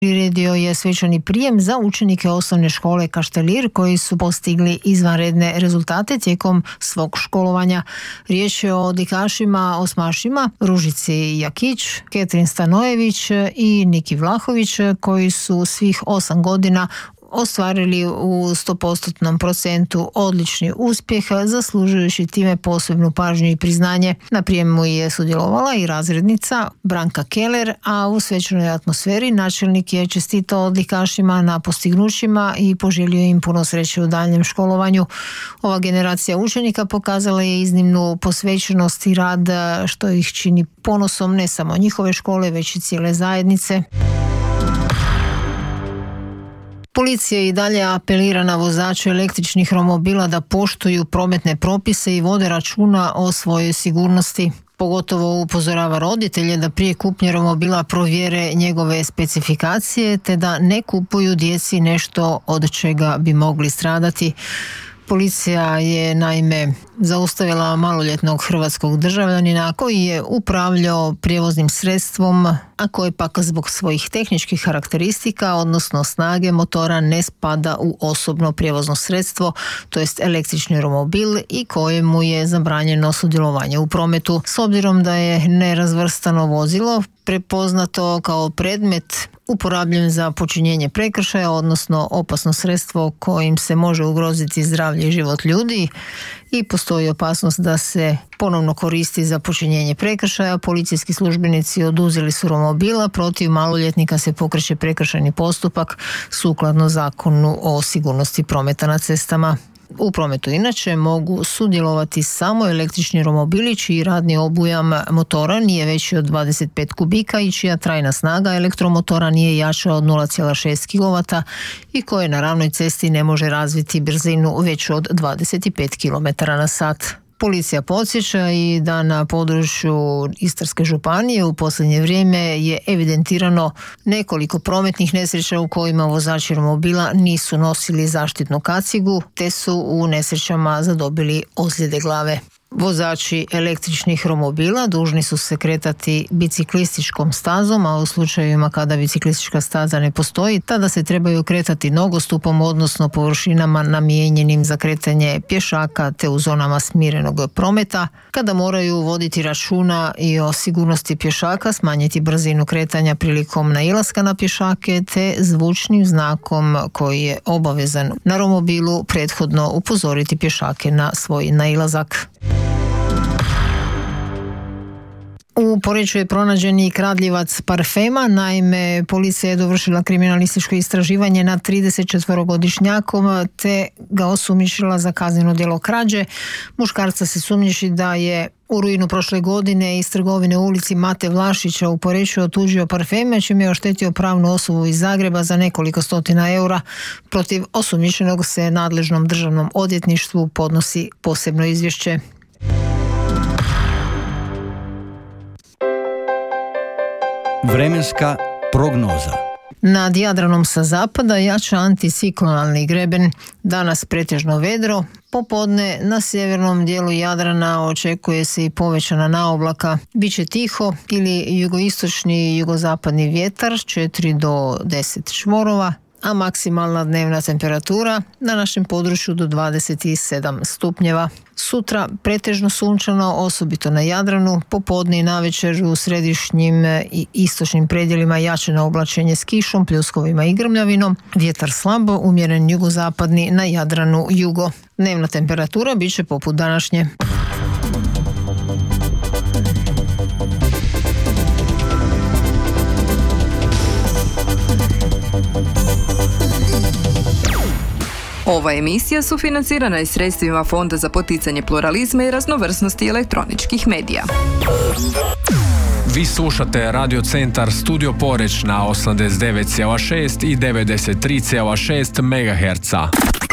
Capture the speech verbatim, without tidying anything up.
priredio je svečani prijem za učenike osnovne škole Kaštelir koji su postigli izvanredne rezultate tijekom svog školovanja. Riječ je o odlikašima osmašima Ružici Jakić, Ketrin Stanojević i Niki Vlahović koji su svih osam godina ostvarili u sto posto procentu odlični uspjeh, zaslužujući time posebnu pažnju i priznanje. Na prijemu je sudjelovala i razrednica Branka Keller, a u svečanoj atmosferi načelnik je čestitao odlikašima na postignućima i poželio im puno sreće u daljnjem školovanju. Ova generacija učenika pokazala je iznimnu posvećenost i rad, što ih čini ponosom ne samo njihove škole, već i cijele zajednice. Policija i dalje apelira na vozače električnih romobila da poštuju prometne propise i vode računa o svojoj sigurnosti. Pogotovo upozorava roditelje da prije kupnje romobila provjere njegove specifikacije te da ne kupuju djeci nešto od čega bi mogli stradati. Policija je naime zaustavila maloljetnog hrvatskog državljanina koji je upravljao prijevoznim sredstvom, a koji pak zbog svojih tehničkih karakteristika, odnosno snage motora, ne spada u osobno prijevozno sredstvo, to jest električni romobil, i kojemu je zabranjeno sudjelovanje u prometu. S obzirom da je nerazvrstano vozilo prepoznato kao predmet uporabljen za počinjenje prekršaja, odnosno opasno sredstvo kojim se može ugroziti zdravlje i život ljudi i postoji opasnost da se ponovno koristi za počinjenje prekršaja, policijski službenici oduzeli su romobila, protiv maloljetnika se pokreće prekršajni postupak sukladno Zakonu o sigurnosti prometa na cestama. U prometu inače mogu sudjelovati samo električni romobili čiji radni obujam motora nije veći od dvadeset pet kubika i čija trajna snaga elektromotora nije jača od nula zarez šest kilovata i koje na ravnoj cesti ne može razviti brzinu veću od dvadeset pet kilometara na sat. Policija podsjeća i da na području Istarske županije u posljednje vrijeme je evidentirano nekoliko prometnih nesreća u kojima vozači romobila nisu nosili zaštitnu kacigu te su u nesrećama zadobili ozljede glave. Vozači električnih romobila dužni su se kretati biciklističkom stazom, a u slučajevima kada biciklistička staza ne postoji, tada se trebaju kretati nogostupom, odnosno površinama namijenjenim za kretanje pješaka te u zonama smirenog prometa. Kada moraju voditi računa i o sigurnosti pješaka, smanjiti brzinu kretanja prilikom nailaska na pješake te zvučnim znakom koji je obavezan na romobilu prethodno upozoriti pješake na svoj nailazak. U Poreču je pronađen i kradljivac parfema. Naime, policija je dovršila kriminalističko istraživanje nad tridesetčetvorogodišnjakom te ga osumnjičila za kazneno djelo krađe. Muškarca se sumnjiči da je u rujnu prošle godine iz trgovine u ulici Mate Vlašića u Poreču otuđio parfeme, čime je oštetio pravnu osobu iz Zagreba za nekoliko stotina eura. Protiv osumnjičenog se nadležnom državnom odvjetništvu podnosi posebno izvješće. Vremenska prognoza. Nad Jadranom sa zapada jača anticiklonalni greben, danas pretežno vedro, popodne na sjevernom dijelu Jadrana očekuje se i povećana naoblaka. Biće tiho ili jugoistočni i jugozapadni vjetar četiri do deset čvorova, a maksimalna dnevna temperatura na našem području do dvadeset sedam stupnjeva. Sutra pretežno sunčano, osobito na Jadranu, popodne i navečer u središnjim i istočnim predjelima jačeno oblačenje s kišom, pljuskovima i grmljavinom, vjetar slabo, umjeren jugozapadni, na Jadranu jugo. Dnevna temperatura bit će poput današnje. Ova emisija sufinancirana je sredstvima Fonda za poticanje pluralizma i raznovrsnosti elektroničkih medija. Vi slušate Radio Centar Studio Poreč na osamdeset devet zarez šest i devedeset tri zarez šest megaherca.